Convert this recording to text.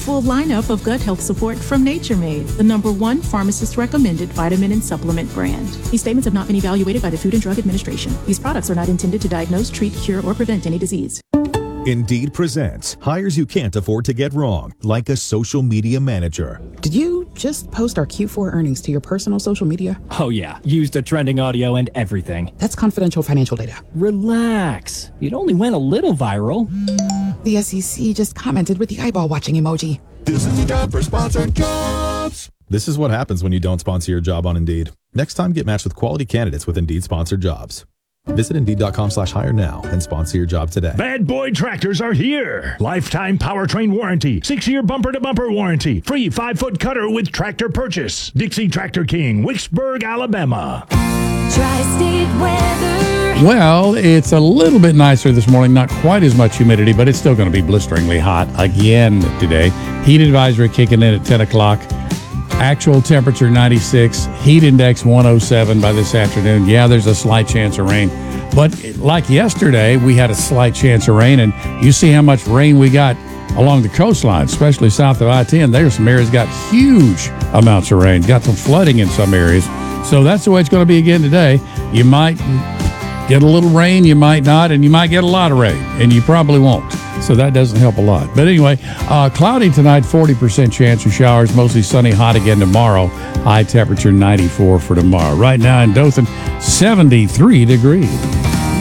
full lineup of gut health support from Nature Made, the #1 pharmacist-recommended vitamin and supplement brand. These statements have not been evaluated by the Food and Drug Administration. These products are not intended to diagnose, treat, cure, or prevent any disease. Indeed presents hires you can't afford to get wrong, like a social media manager. Did you just post our Q4 earnings to your personal social media? Oh yeah, used the trending audio and everything. That's confidential financial data. Relax. It only went a little viral. The SEC just commented with the eyeball watching emoji. This is the job for sponsored jobs. This is what happens when you don't sponsor your job on Indeed. Next time, get matched with quality candidates with Indeed sponsored jobs. Visit Indeed.com/hire now and sponsor your job today. Bad Boy Tractors are here. Lifetime powertrain warranty, 6-year bumper-to-bumper warranty, free 5-foot cutter with tractor purchase. Dixie Tractor King, Wicksburg, Alabama. Tri-state weather. Well, it's a little bit nicer this morning, not quite as much humidity, but it's still going to be blisteringly hot again today. Heat advisory kicking in at 10 o'clock. Actual temperature 96, heat index 107 by this afternoon. Yeah, there's a slight chance of rain. But like yesterday, we had a slight chance of rain, and you see how much rain we got along the coastline, especially south of I-10. There's some areas got huge amounts of rain, got some flooding in some areas. So that's the way it's going to be again today. You might get a little rain, you might not, and you might get a lot of rain, and you probably won't. So that doesn't help a lot. But anyway, cloudy tonight, 40% chance of showers, mostly sunny, hot again tomorrow. High temperature 94 for tomorrow. Right now in Dothan, 73 degrees.